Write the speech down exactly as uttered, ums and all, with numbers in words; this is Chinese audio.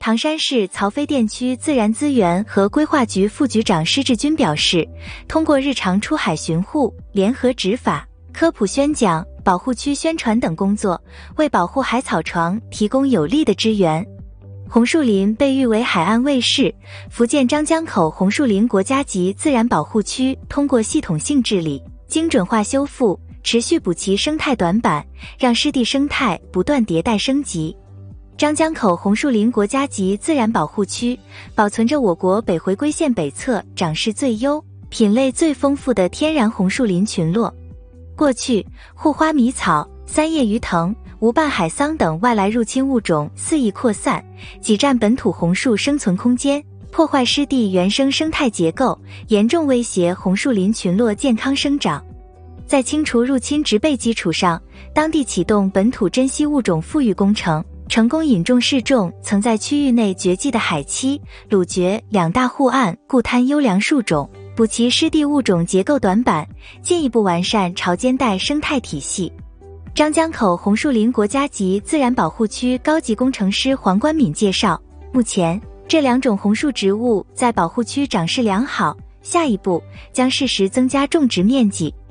唐山市曹妃甸区自然资源和规划局副局长施志军表示，通过日常出海巡护、联合执法、科普宣讲、保护区宣传等工作，为保护海草床提供有力的支援。红树林被誉为海岸卫士，福建张江口红树林国家级自然保护区通过系统性治理、精准化修复，持续补齐生态短板，让湿地生态不断迭代升级。张江口红树林国家级自然保护区保存着我国北回归线北侧长势最优、品类最丰富的天然红树林群落。过去，护花迷草、三叶鱼藤、无瓣海桑等外来入侵物种肆意扩散，挤占本土红树生存空间，破坏湿地原生生态结构，严重威胁红树林群落健康生长。在清除入侵植被基础上，当地启动本土珍稀物种复育工程，成功引种试种曾在区域内绝迹的海栖、鲁蕨两大护岸固滩优良树种，补齐湿地物种结构短板，进一步完善潮间带生态体系。张江口红树林国家级自然保护区高级工程师黄冠敏介绍，目前这两种红树植物在保护区长势良好，下一步将适时增加种植面积，